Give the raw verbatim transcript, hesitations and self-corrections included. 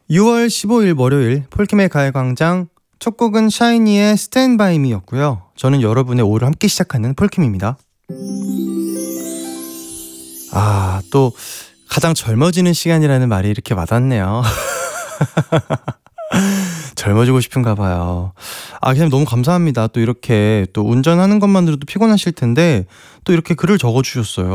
유월 십오일 월요일 폴킴의 가요광장 첫 곡은 샤이니의 Stand By Me였고요. 저는 여러분의 오후를 함께 시작하는 폴킴입니다. 아, 또 가장 젊어지는 시간이라는 말이 이렇게 와닿네요. 젊어지고 싶은가 봐요. 아, 그냥 너무 감사합니다. 또 이렇게 또 운전하는 것만으로도 피곤하실 텐데 또 이렇게 글을 적어주셨어요.